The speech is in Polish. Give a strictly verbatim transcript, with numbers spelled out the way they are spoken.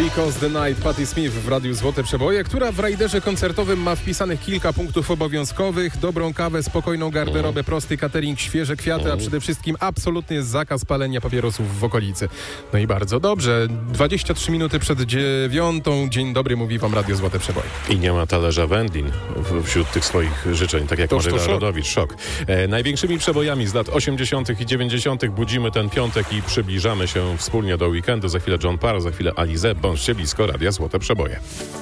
Because the Night, Patti Smith w Radiu Złote Przeboje, która w rajderze koncertowym ma wpisanych kilka punktów obowiązkowych, dobrą kawę, spokojną garderobę, prosty catering, świeże kwiaty, a przede wszystkim absolutnie zakaz palenia papierosów w okolicy. No i bardzo dobrze. dwadzieścia trzy minuty przed dziewiątą. Dzień dobry, mówi wam Radio Złote Przeboje. I nie ma talerza wędlin w, wśród tych swoich życzeń, tak jak Toż to Maryla szok. Rodowicz. Szok. E, największymi przebojami z lat osiemdziesiątych i dziewięćdziesiątych budzimy ten piątek i przybliżamy się wspólnie do weekendu. Za chwilę John Parr, za chwilę Alizé. Bądźcie blisko Radia Złote Przeboje.